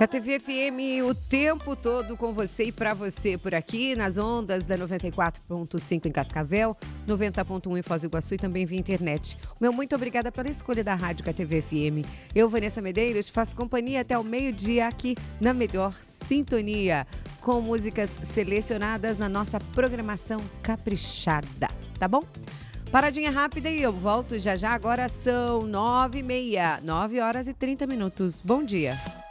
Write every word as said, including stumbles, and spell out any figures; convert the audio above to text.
K T V F M o tempo todo com você e para você por aqui, nas ondas da noventa e quatro ponto cinco em Cascavel, noventa ponto um em Foz do Iguaçu e também via internet. Meu muito obrigada pela escolha da rádio K T V F M. Eu, Vanessa Medeiros, faço companhia até o meio-dia aqui na melhor sintonia, com músicas selecionadas na nossa programação caprichada, tá bom? Paradinha rápida e eu volto já já. Agora são nove e meia, nove horas e trinta minutos. Bom dia.